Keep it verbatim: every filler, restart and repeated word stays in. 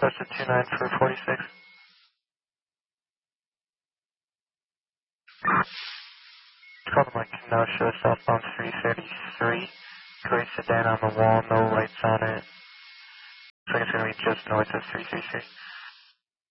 Posted two nine for forty-six. It's called my Kenosha, southbound three thirty-three. Gray sedan on the wall, no lights on it. So it's going to be just north of three three three.